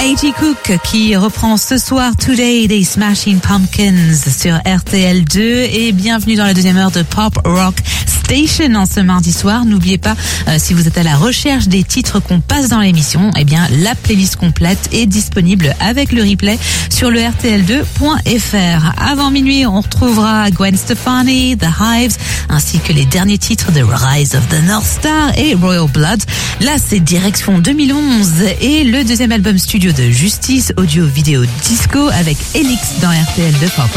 A.G. Cook qui reprend ce soir Today des Smashing Pumpkins sur RTL2 et bienvenue dans la deuxième heure de Pop Rock Station en ce mardi soir. N'oubliez pas, si vous êtes à la recherche des titres qu'on passe dans l'émission, eh bien la playlist complète est disponible avec le replay sur le rtl2.fr. Avant minuit, on retrouvera Gwen Stefani, The Hives, ainsi que les derniers titres de Rise of the North Star et Royal Blood. Là, c'est direction 2011 et le deuxième album studio de Justice, audio, vidéo, disco avec Elix dans RTL2 Pop.